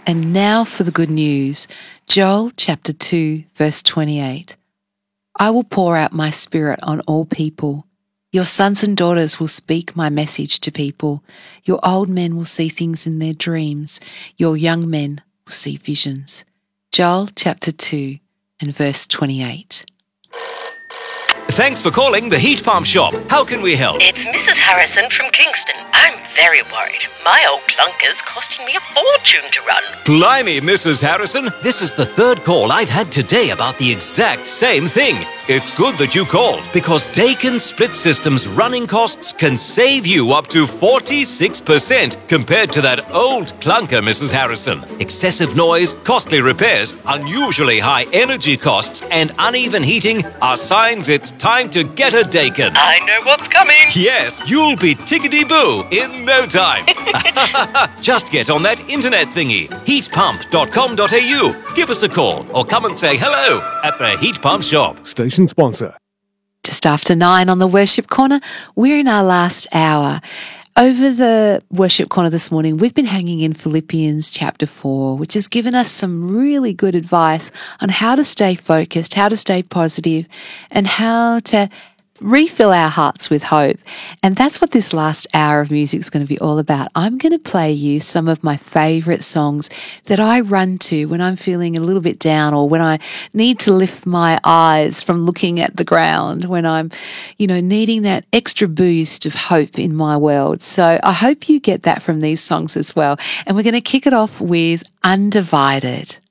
And now for the good news. Joel chapter 2, verse 28. I will pour out my spirit on all people. Your sons and daughters will speak my message to people. Your old men will see things in their dreams. Your young men will see visions. Joel chapter 2 and verse 28. Thanks for calling the Heat Pump Shop. How can we help? It's Mrs. Harrison from Kingston. I'm very worried. My old clunker's costing me a fortune to run. Blimey, Mrs. Harrison. This is the third call I've had today about the exact same thing. It's good that you called because Daikin Split System's running costs can save you up to 46% compared to that old clunker, Mrs. Harrison. Excessive noise, costly repairs, unusually high energy costs, and uneven heating are signs it's time to get a Daikin. I know what's coming. Yes, you'll be tickety-boo in no time. Just get on that internet thingy, heatpump.com.au. Give us a call or come and say hello at the Heat Pump Shop. Station sponsor. Just after 9 on the Worship Corner, we're in our last hour. Over the Worship Corner this morning, we've been hanging in Philippians chapter 4, which has given us some really good advice on how to stay focused, how to stay positive, and how to refill our hearts with hope. And that's what this last hour of music is going to be all about. I'm going to play you some of my favourite songs that I run to when I'm feeling a little bit down or when I need to lift my eyes from looking at the ground, when I'm, needing that extra boost of hope in my world. So I hope you get that from these songs as well. And we're going to kick it off with Undivided.